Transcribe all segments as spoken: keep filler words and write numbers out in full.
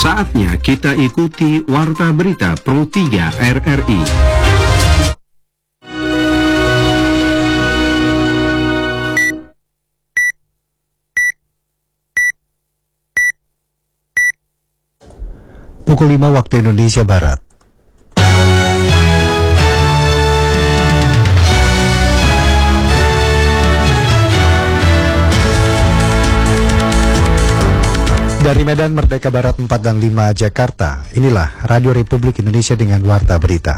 Saatnya kita ikuti Warta Berita Pro tiga R R I. Pukul lima waktu Indonesia Barat. Dari Medan Merdeka Barat empat dan lima Jakarta, inilah Radio Republik Indonesia dengan Warta Berita.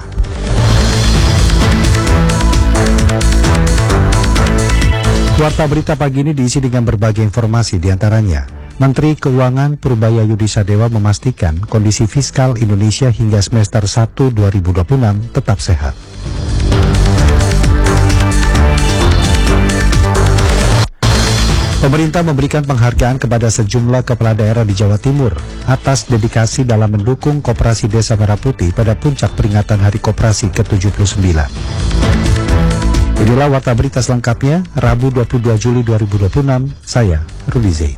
Warta Berita pagi ini diisi dengan berbagai informasi, diantaranya Menteri Keuangan Purbaya Yudi Sadewa memastikan kondisi fiskal Indonesia hingga semester satu dua ribu dua puluh enam tetap sehat. Pemerintah memberikan penghargaan kepada sejumlah kepala daerah di Jawa Timur atas dedikasi dalam mendukung Koperasi Desa Merah Putih pada puncak peringatan Hari Koperasi ke tujuh puluh sembilan. Inilah Warta Berita selengkapnya, Rabu dua puluh dua Juli dua ribu dua puluh enam, saya Rudi Zain.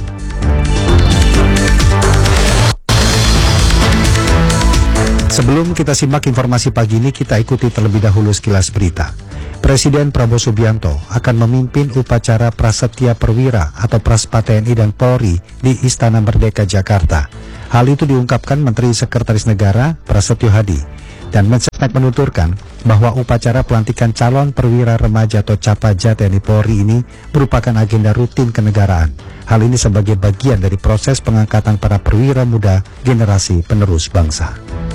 Sebelum kita simak informasi pagi ini, kita ikuti terlebih dahulu sekilas berita. Presiden Prabowo Subianto akan memimpin upacara Prasetya Perwira atau Praspa T N I dan Polri di Istana Merdeka Jakarta. Hal itu diungkapkan Menteri Sekretaris Negara Prasetyo Hadi. Dan Mensesnek menuturkan bahwa upacara pelantikan calon perwira remaja atau Capaja T N I Polri ini merupakan agenda rutin kenegaraan. Hal ini sebagai bagian dari proses pengangkatan para perwira muda generasi penerus bangsa.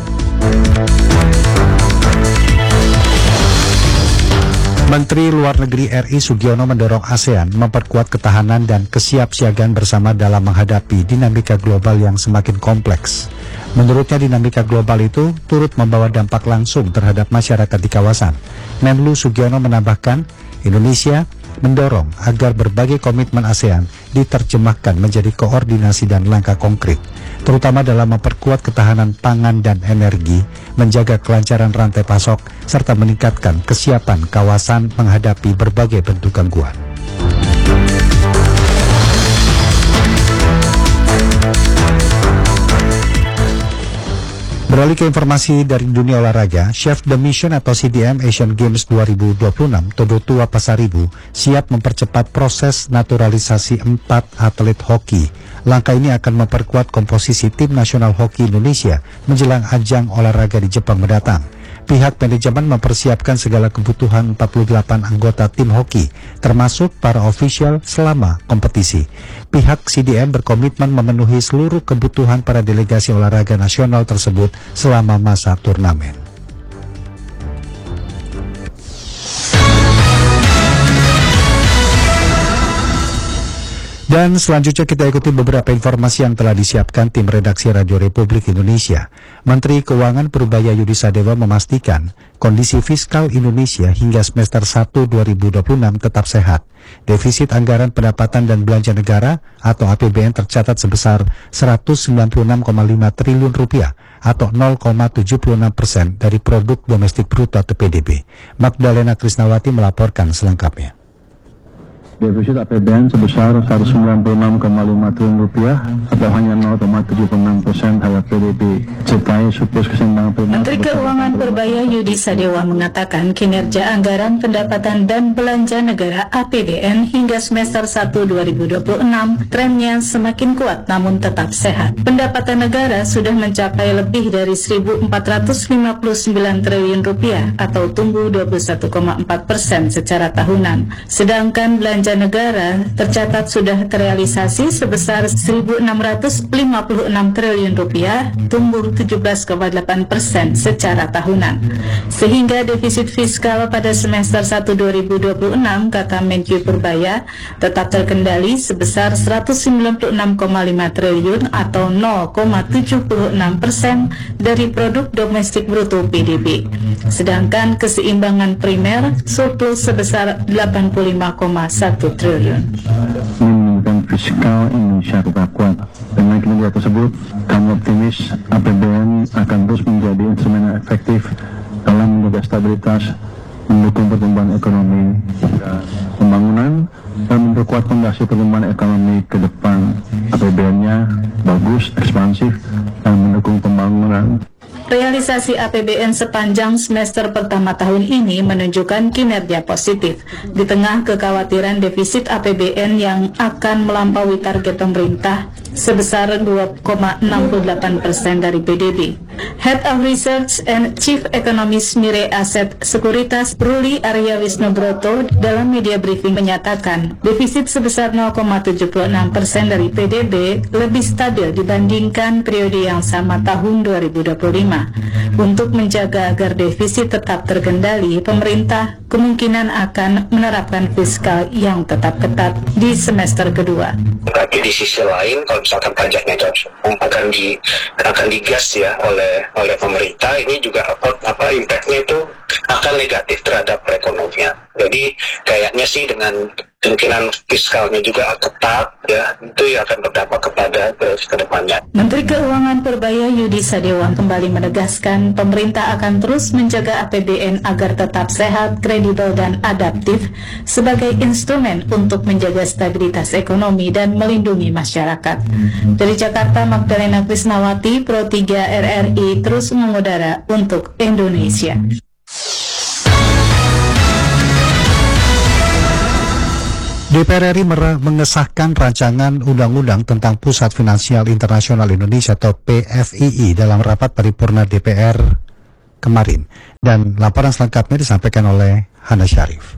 Menteri Luar Negeri R I Sugiono mendorong ASEAN memperkuat ketahanan dan kesiapsiagaan bersama dalam menghadapi dinamika global yang semakin kompleks. Menurutnya dinamika global itu turut membawa dampak langsung terhadap masyarakat di kawasan. Menlu Sugiono menambahkan, Indonesia mendorong agar berbagai komitmen ASEAN diterjemahkan menjadi koordinasi dan langkah konkret, terutama dalam memperkuat ketahanan pangan dan energi, menjaga kelancaran rantai pasok, serta meningkatkan kesiapan kawasan menghadapi berbagai bentuk gangguan. Beralih ke informasi dari dunia olahraga, Chef the Mission atau C D M Asian Games dua ribu dua puluh enam, Todo Tua Pasaribu, siap mempercepat proses naturalisasi empat atlet hoki. Langkah ini akan memperkuat komposisi tim nasional hoki Indonesia menjelang ajang olahraga di Jepang mendatang. Pihak manajemen mempersiapkan segala kebutuhan empat puluh delapan anggota tim hoki, termasuk para ofisial selama kompetisi. Pihak C D M berkomitmen memenuhi seluruh kebutuhan para delegasi olahraga nasional tersebut selama masa turnamen. Dan selanjutnya kita ikuti beberapa informasi yang telah disiapkan tim redaksi Radio Republik Indonesia. Menteri Keuangan Purbaya Yudi Sadewa memastikan kondisi fiskal Indonesia hingga semester satu dua ribu dua puluh enam tetap sehat. Defisit anggaran pendapatan dan belanja negara atau A P B N tercatat sebesar seratus sembilan puluh enam koma lima triliun rupiah atau nol koma tujuh enam persen dari produk domestik bruto atau P D B. Magdalena Krisnawati melaporkan selengkapnya. Defisit A P B N sebesar seratus sembilan puluh enam koma lima triliun rupiah atau hanya nol koma tujuh enam persen terhadap P D B. Sertai surplus keseimbangan primer. Menteri Keuangan Purbaya Yudi Sadewa mengatakan kinerja anggaran pendapatan dan belanja negara A P B N hingga semester satu dua ribu dua puluh enam trennya semakin kuat namun tetap sehat. Pendapatan negara sudah mencapai lebih dari seribu empat ratus lima puluh sembilan triliun rupiah atau tumbuh dua puluh satu koma empat persen secara tahunan. Sedangkan belanja negara tercatat sudah terrealisasi sebesar seribu enam ratus lima puluh enam triliun rupiah, tumbuh tujuh belas koma delapan persen secara tahunan. Sehingga defisit fiskal pada semester satu dua ribu dua puluh enam, kata Menkyu Purbaya, tetap terkendali sebesar seratus sembilan puluh enam koma lima triliun atau nol koma tujuh enam persen dari produk domestik bruto P D B. Sedangkan keseimbangan primer surplus sebesar delapan puluh lima koma satu triliun. Menunjukkan fiskal Indonesia tetap kuat. Dengan kinerja tersebut, kami optimis A P B N akan terus menjadi instrumen efektif dalam menjaga stabilitas mendukung pertumbuhan ekonomi dan pembangunan dan memperkuat fondasi pertumbuhan ekonomi ke depan. A P B N-nya bagus, ekspansif, dan mendukung pembangunan. Realisasi A P B N sepanjang semester pertama tahun ini menunjukkan kinerja positif di tengah kekhawatiran defisit A P B N yang akan melampaui target pemerintah sebesar dua koma enam delapan persen dari P D B. Head of Research and Chief Economist Mirae Asset Sekuritas Ruli Arya Wisnubroto dalam media briefing menyatakan defisit sebesar nol koma tujuh enam persen dari P D B lebih stabil dibandingkan periode yang sama tahun dua ribu dua puluh lima. Untuk menjaga agar defisit tetap terkendali, pemerintah kemungkinan akan menerapkan fiskal yang tetap ketat di semester kedua. Tapi di sisi lain, kalau misalkan pajaknya akan di akan digas ya oleh oleh pemerintah, ini juga apa, apa impactnya itu akan negatif terhadap perekonomian. Jadi kayaknya sih dengan kemungkinan fiskalnya juga ketat ya, itu ya akan berdampak kepada ke depannya. Menteri Keuangan Purbaya Yudi Sadewa kembali menegaskan pemerintah akan terus menjaga A P B N agar tetap sehat, kredibel dan adaptif sebagai instrumen untuk menjaga stabilitas ekonomi dan melindungi masyarakat. Dari Jakarta, Magdalena Krisnawati, Pro tiga R R I terus mengudara untuk Indonesia. D P R R I mengesahkan rancangan undang-undang tentang Pusat Finansial Internasional Indonesia atau P F I I dalam rapat paripurna D P R kemarin. Dan laporan selengkapnya disampaikan oleh Hana Syarif.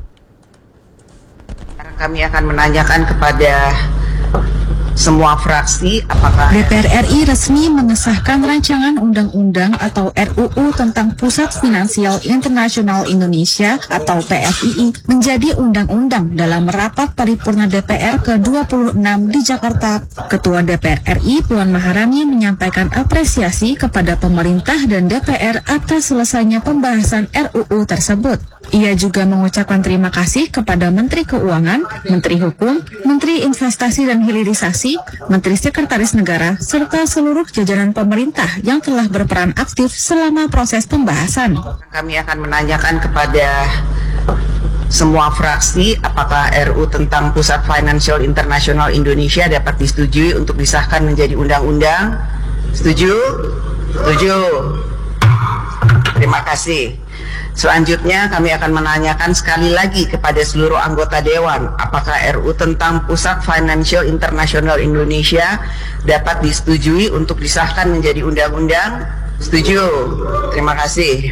Kami akan menanyakan kepada semua fraksi apakah D P R R I resmi mengesahkan rancangan undang-undang atau R U U tentang Pusat Finansial Internasional Indonesia atau P F I I menjadi undang-undang dalam rapat paripurna D P R ke dua puluh enam di Jakarta. Ketua D P R R I Puan Maharani menyampaikan apresiasi kepada pemerintah dan D P R atas selesainya pembahasan R U U tersebut. Ia juga mengucapkan terima kasih kepada Menteri Keuangan, Menteri Hukum, Menteri Investasi dan Hilirisasi, Menteri Sekretaris Negara, serta seluruh jajaran pemerintah yang telah berperan aktif selama proses pembahasan. Kami akan menanyakan kepada semua fraksi apakah R U tentang Pusat Financial Internasional Indonesia dapat disetujui untuk disahkan menjadi undang-undang. Setuju? Setuju. Terima kasih. Selanjutnya kami akan menanyakan sekali lagi kepada seluruh anggota Dewan apakah R U tentang Pusat Financial Internasional Indonesia dapat disetujui untuk disahkan menjadi undang-undang. Setuju. Terima kasih.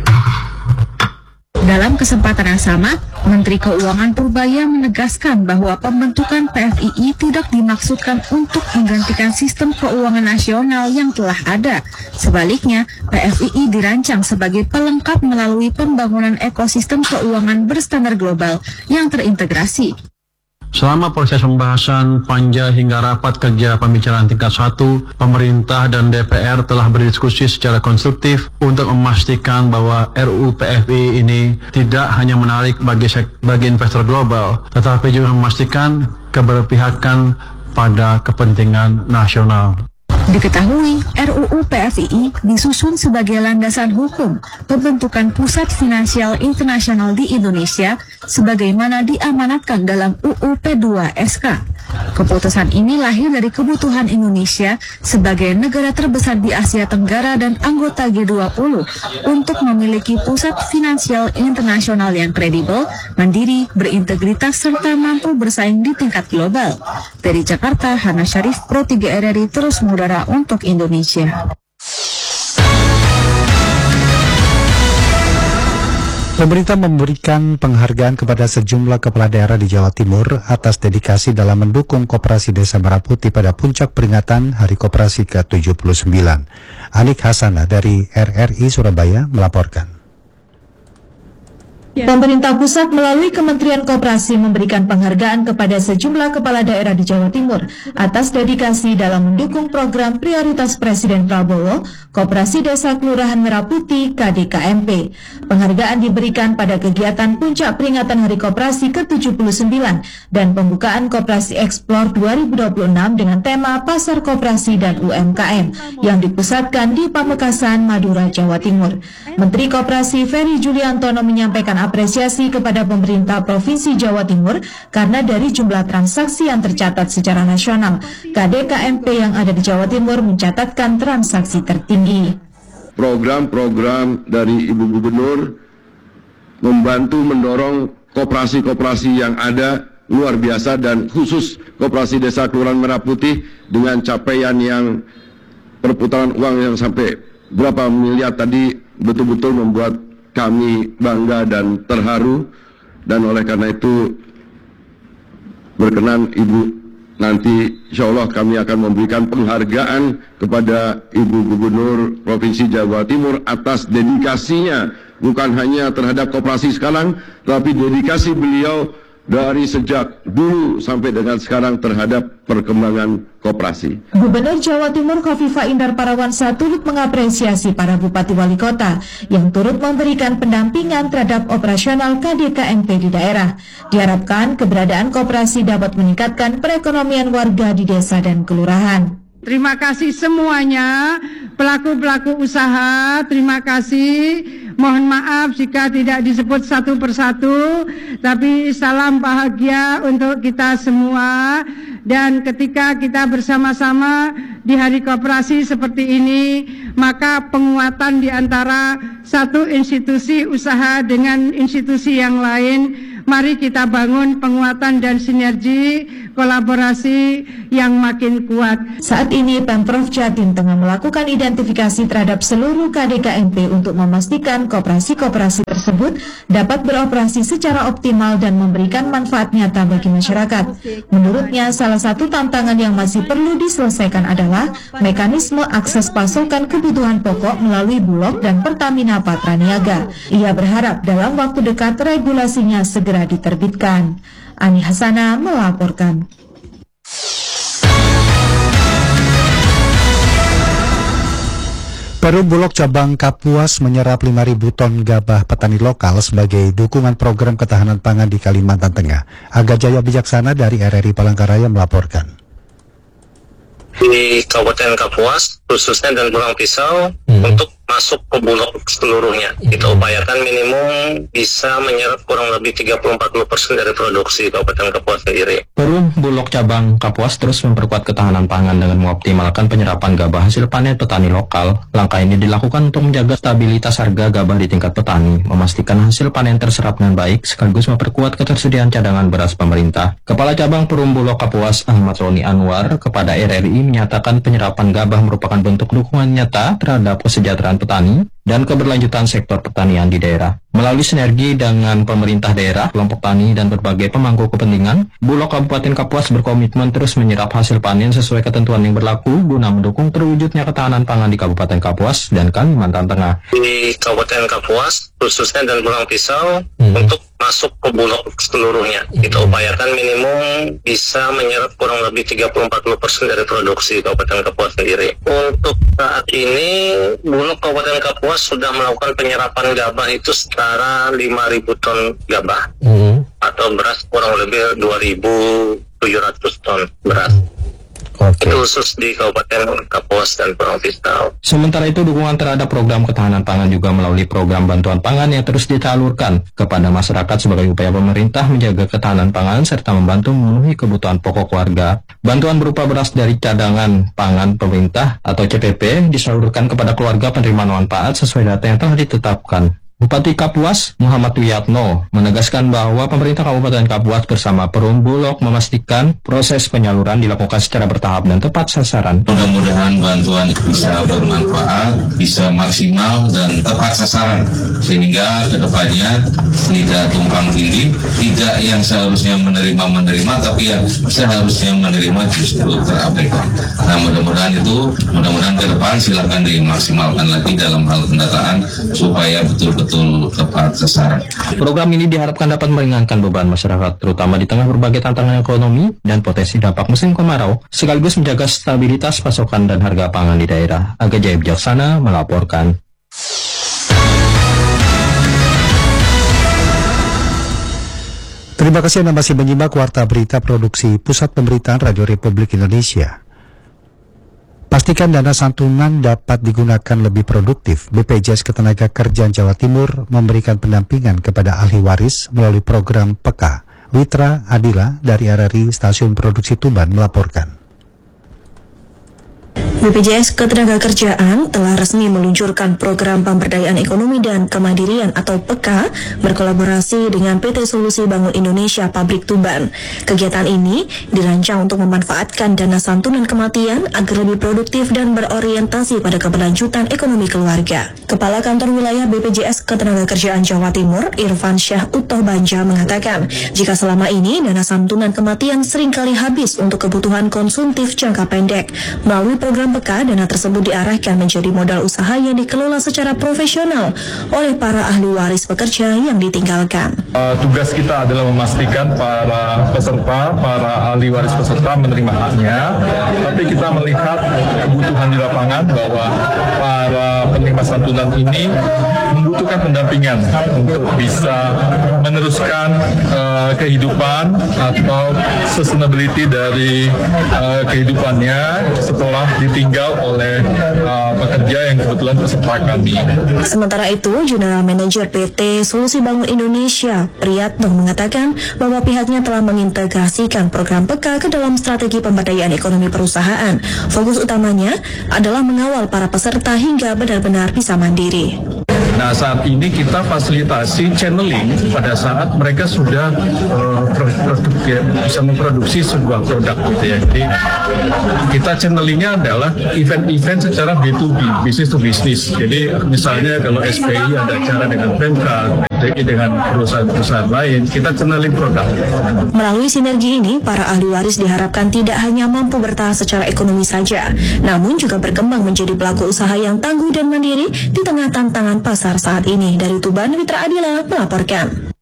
Dalam kesempatan yang sama, Menteri Keuangan Purbaya menegaskan bahwa pembentukan P F I I tidak dimaksudkan untuk menggantikan sistem keuangan nasional yang telah ada. Sebaliknya, P F I I dirancang sebagai pelengkap melalui pembangunan ekosistem keuangan berstandar global yang terintegrasi. Selama proses pembahasan panja hingga rapat kerja pembicaraan tingkat satu, pemerintah dan D P R telah berdiskusi secara konstruktif untuk memastikan bahwa R U U P F I I ini tidak hanya menarik bagi, bagi investor global, tetapi juga memastikan keberpihakan pada kepentingan nasional. Diketahui, R U U P F I I disusun sebagai landasan hukum pembentukan Pusat Finansial Internasional di Indonesia sebagaimana diamanatkan dalam U U P dua S K. Keputusan ini lahir dari kebutuhan Indonesia sebagai negara terbesar di Asia Tenggara dan anggota G dua puluh untuk memiliki pusat finansial internasional yang kredibel, mandiri, berintegritas, serta mampu bersaing di tingkat global. Dari Jakarta, Hana Syarif, Pro tiga R R I terus mengudara untuk Indonesia. Pemerintah memberikan penghargaan kepada sejumlah kepala daerah di Jawa Timur atas dedikasi dalam mendukung Koperasi Desa Merah Putih pada puncak peringatan Hari Koperasi ke tujuh puluh sembilan. Anik Hasana dari R R I Surabaya melaporkan. Pemerintah pusat melalui Kementerian Koperasi memberikan penghargaan kepada sejumlah kepala daerah di Jawa Timur atas dedikasi dalam mendukung program prioritas Presiden Prabowo, Koperasi Desa Kelurahan Merah Putih K D K M P. Penghargaan diberikan pada kegiatan puncak peringatan Hari Koperasi ke tujuh puluh sembilan dan pembukaan Koperasi Explore dua ribu dua puluh enam dengan tema Pasar Koperasi dan U M K M yang dipusatkan di Pamekasan, Madura, Jawa Timur. Menteri Koperasi Ferry Juliantono menyampaikan mengapresiasi kepada pemerintah Provinsi Jawa Timur karena dari jumlah transaksi yang tercatat secara nasional, K D K M P yang ada di Jawa Timur mencatatkan transaksi tertinggi. Program-program dari Ibu Gubernur membantu mendorong koperasi-koperasi yang ada luar biasa, dan khusus Koperasi Desa Kelurahan Merah Putih dengan capaian yang perputaran uang yang sampai berapa miliar tadi betul-betul membuat kami bangga dan terharu. Dan oleh karena itu berkenan Ibu, nanti insya Allah kami akan memberikan penghargaan kepada Ibu Gubernur Provinsi Jawa Timur atas dedikasinya bukan hanya terhadap koperasi sekarang, tapi dedikasi beliau dari sejak dulu sampai dengan sekarang terhadap perkembangan koperasi. Gubernur Jawa Timur Khofifah Indar Parawansa turut mengapresiasi para bupati wali kota yang turut memberikan pendampingan terhadap operasional K D K M P di daerah. Diharapkan keberadaan koperasi dapat meningkatkan perekonomian warga di desa dan kelurahan. Terima kasih semuanya, pelaku-pelaku usaha, terima kasih. Mohon maaf jika tidak disebut satu persatu, tapi salam bahagia untuk kita semua. Dan ketika kita bersama-sama di Hari Koperasi seperti ini, maka penguatan di antara satu institusi usaha dengan institusi yang lain, mari kita bangun penguatan dan sinergi kolaborasi yang makin kuat. Saat ini Pemprov Jatim tengah melakukan identifikasi terhadap seluruh K D K M P untuk memastikan koperasi-koperasi tersebut dapat beroperasi secara optimal dan memberikan manfaat nyata bagi masyarakat. Menurutnya, salah satu tantangan yang masih perlu diselesaikan adalah mekanisme akses pasokan kebutuhan pokok melalui Bulog dan Pertamina Patraniaga. Ia berharap dalam waktu dekat regulasinya segera diterbitkan. Ani Hasana melaporkan. Perum Bulog Cabang Kapuas menyerap lima ribu ton gabah petani lokal sebagai dukungan program ketahanan pangan di Kalimantan Tengah. Aga Jaya Bijaksana dari R R I Palangkaraya melaporkan. Di Kabupaten Kapuas, khususnya dan Pulang Pisau, hmm. untuk masuk ke Bulog seluruhnya. Hmm. Kita upayakan minimum bisa menyerap kurang lebih tiga puluh sampai empat puluh persen dari produksi Kabupaten Kapuas sendiri. Perum Bulog Cabang Kapuas terus memperkuat ketahanan pangan dengan mengoptimalkan penyerapan gabah hasil panen petani lokal. Langkah ini dilakukan untuk menjaga stabilitas harga gabah di tingkat petani, memastikan hasil panen terserap dengan baik, sekaligus memperkuat ketersediaan cadangan beras pemerintah. Kepala Cabang Perum Bulog Kapuas Ahmad Roni Anwar kepada R R I menyatakan penyerapan gabah merupakan bentuk dukungan nyata terhadap kesejahteraan petani dan keberlanjutan sektor pertanian di daerah. Melalui sinergi dengan pemerintah daerah, kelompok tani, dan berbagai pemangku kepentingan, Bulog Kabupaten Kapuas berkomitmen terus menyerap hasil panen sesuai ketentuan yang berlaku guna mendukung terwujudnya ketahanan pangan di Kabupaten Kapuas dan Kalimantan Tengah. Di Kabupaten Kapuas, khususnya dan Pulang Pisau, hmm. untuk masuk ke Bulog seluruhnya. Kita upayakan minimum bisa menyerap kurang lebih tiga puluh sampai empat puluh persen dari produksi Kabupaten Kapuas sendiri. Untuk saat ini, Bulog Kabupaten Kapuas sudah melakukan penyerapan gabah itu setara lima ribu ton gabah. Hmm. Atau beras kurang lebih dua ribu tujuh ratus ton beras. Okay. Itu khusus di Kabupaten Kapuas dan Pulang Pisau. Sementara itu, dukungan terhadap program ketahanan pangan juga melalui program bantuan pangan yang terus disalurkan kepada masyarakat sebagai upaya pemerintah menjaga ketahanan pangan serta membantu memenuhi kebutuhan pokok warga. Bantuan berupa beras dari cadangan pangan pemerintah atau C P P disalurkan kepada keluarga penerima manfaat sesuai data yang telah ditetapkan. Bupati Kapuas Muhammad Wiyatno menegaskan bahwa pemerintah Kabupaten Kapuas bersama Perum Bulog memastikan proses penyaluran dilakukan secara bertahap dan tepat sasaran. Mudah-mudahan bantuan bisa bermanfaat, bisa maksimal dan tepat sasaran, sehingga kedepannya tidak tumpang tindih, tidak yang seharusnya menerima-menerima, tapi yang seharusnya menerima justru terabaikan. Nah, mudah-mudahan itu, mudah-mudahan ke depan silakan dimaksimalkan lagi dalam hal pendataan supaya betul-betul tepat sasaran. Program ini diharapkan dapat meringankan beban masyarakat, terutama di tengah berbagai tantangan ekonomi dan potensi dampak musim kemarau, sekaligus menjaga stabilitas pasokan dan harga pangan di daerah. Aga Jaya Bijaksana melaporkan. Terima kasih Anda masih menyimak Warta Berita Produksi Pusat Pemberitaan Radio Republik Indonesia. Memastikan dana santunan dapat digunakan lebih produktif, B P J S Ketenagakerjaan Jawa Timur memberikan pendampingan kepada ahli waris melalui program P E K A. Witra Adila dari R R I Stasiun Produksi Tuban melaporkan. B P J S Ketenagakerjaan telah resmi meluncurkan program pemberdayaan ekonomi dan kemandirian atau P E K A berkolaborasi dengan P T Solusi Bangun Indonesia Pabrik Tuban. Kegiatan ini dirancang untuk memanfaatkan dana santunan kematian agar lebih produktif dan berorientasi pada keberlanjutan ekonomi keluarga. Kepala Kantor Wilayah B P J S Ketenagakerjaan Jawa Timur, Irfan Syah Utoh Banja mengatakan, jika selama ini dana santunan kematian seringkali habis untuk kebutuhan konsumtif jangka pendek, melalui program P E K A, dana tersebut diarahkan menjadi modal usaha yang dikelola secara profesional oleh para ahli waris pekerja yang ditinggalkan. Uh, tugas kita adalah memastikan para peserta, para ahli waris peserta menerima haknya, tapi kita melihat kebutuhan di lapangan bahwa para penerima santunan ini membutuhkan pendampingan untuk bisa meneruskan uh, kehidupan atau sustainability dari uh, kehidupannya setelah ditinggal oleh uh, pekerja yang kebetulan peserta kami. Sementara itu, General Manager P T Solusi Bangun Indonesia, Priyatno, mengatakan bahwa pihaknya telah mengintegrasikan program P E K A ke dalam strategi pemberdayaan ekonomi perusahaan. Fokus utamanya adalah mengawal para peserta hingga benar-benar bisa mandiri. Nah, saat ini kita fasilitasi channeling pada saat mereka sudah uh, bisa memproduksi sebuah produk gitu ya. Jadi kita channelingnya adalah event-event secara B to B, business to business. Jadi misalnya kalau S P I ada acara dengan Pemka, dengan perusahaan-perusahaan lain, kita channeling produk. Melalui sinergi ini, para ahli waris diharapkan tidak hanya mampu bertahan secara ekonomi saja, namun juga berkembang menjadi pelaku usaha yang tangguh dan mandiri di tengah tantangan pasar saat ini. Dari Tuban, Witra Adila melaporkan.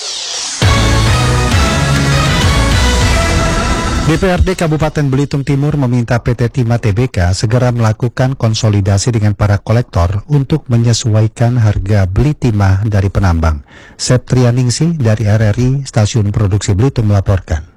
D P R D Kabupaten Belitung Timur meminta P T Timah T B K segera melakukan konsolidasi dengan para kolektor untuk menyesuaikan harga beli timah dari penambang. Septrianingsih dari R R I Stasiun Produksi Belitung melaporkan.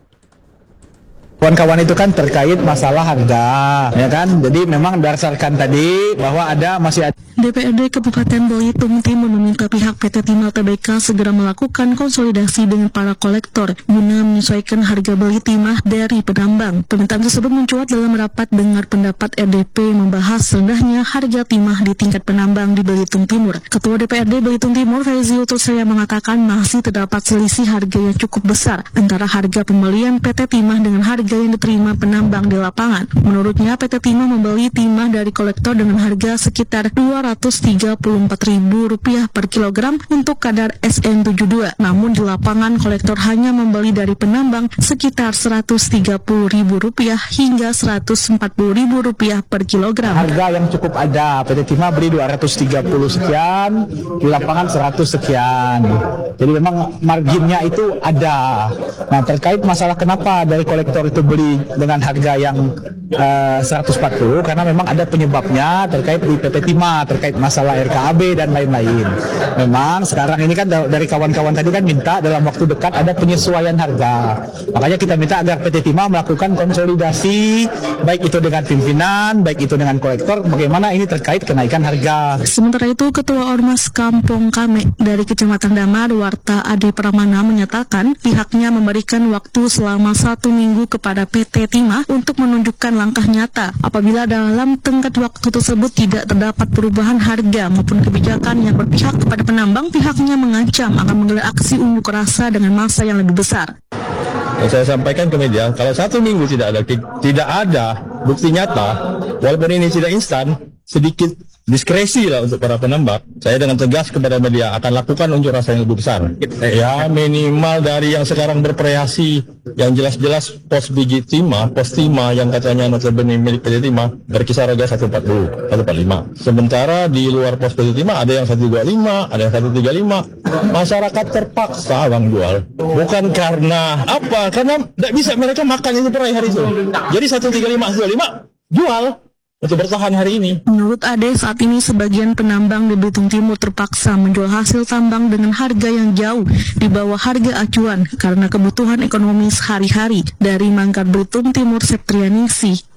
Kawan-kawan itu kan terkait masalah harga, ya kan? Jadi memang berdasarkan tadi bahwa ada masih ada. D P R D Kabupaten Belitung Timur meminta pihak P T Timah T B K segera melakukan konsolidasi dengan para kolektor guna menyesuaikan harga beli timah dari penambang. Permintaan tersebut mencuat dalam rapat dengar pendapat R D P membahas rendahnya harga timah di tingkat penambang di Belitung Timur. Ketua D P R D Belitung Timur, Faizi Utursaya, mengatakan masih terdapat selisih harga yang cukup besar antara harga pembelian P T Timah dengan harga yang diterima penambang di lapangan. Menurutnya, P T Timah membeli timah dari kolektor dengan harga sekitar dua ratus tiga puluh empat ribu rupiah per kilogram untuk kadar S N tujuh puluh dua. Namun di lapangan kolektor hanya membeli dari penambang sekitar seratus tiga puluh ribu rupiah hingga seratus empat puluh ribu rupiah per kilogram. Harga yang cukup ada, P T Timah beli dua ratus tiga puluh sekian, di lapangan seratus sekian. Jadi memang marginnya itu ada. Nah, terkait masalah kenapa dari kolektor itu beli dengan harga yang uh, seratus empat puluh, karena memang ada penyebabnya terkait di P T Timah, terkait masalah R K A B dan lain-lain. Memang sekarang ini kan dari kawan-kawan tadi kan minta dalam waktu dekat ada penyesuaian harga. Makanya kita minta agar P T Timah melakukan konsolidasi, baik itu dengan pimpinan, baik itu dengan kolektor, bagaimana ini terkait kenaikan harga. Sementara itu, Ketua Ormas Kampung Kame dari Kecamatan Damar, Warta Ade Pramana, menyatakan pihaknya memberikan waktu selama satu minggu kepada P T Timah untuk menunjukkan langkah nyata. Apabila dalam tenggat waktu tersebut tidak terdapat perubahan harga maupun kebijakan yang berpihak kepada penambang, pihaknya mengancam akan menggelar aksi unjuk rasa dengan massa yang lebih besar. Yang saya sampaikan ke media, kalau satu minggu tidak ada tidak ada bukti nyata, walaupun ini tidak instan, sedikit diskresi lah untuk para penambang. Saya dengan tegas kepada media akan lakukan unjuk rasa yang lebih besar. Ya minimal dari yang sekarang bervariasi, yang jelas-jelas pos biji timah, pos timah yang katanya notabene milik P T Timah berkisar harga seratus empat puluh, seratus empat puluh lima. Sementara di luar pos P T Timah ada yang seratus dua puluh lima, ada yang seratus tiga puluh lima. Masyarakat terpaksa bang jual. Bukan karena apa? Karena tidak bisa mereka makan itu per hari itu. Jadi seratus tiga puluh lima, seratus dua puluh lima jual untuk bertahan hari ini. Menurut Ade, saat ini sebagian penambang di Belitung Timur terpaksa menjual hasil tambang dengan harga yang jauh di bawah harga acuan karena kebutuhan ekonomi sehari-hari. Dari Manggar Belitung Timur, Septrianingsih,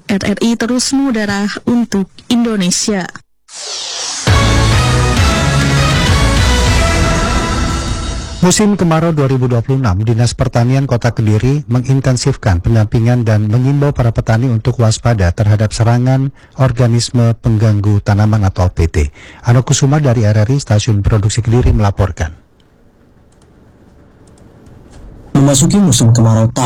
R R I terus mengudara untuk Indonesia. Musim kemarau dua ribu dua puluh enam, Dinas Pertanian Kota Kediri mengintensifkan pendampingan dan mengimbau para petani untuk waspada terhadap serangan organisme pengganggu tanaman atau O P T. Ano Kusuma dari R R I Stasiun Produksi Kediri melaporkan. Memasuki musim kemarau tahun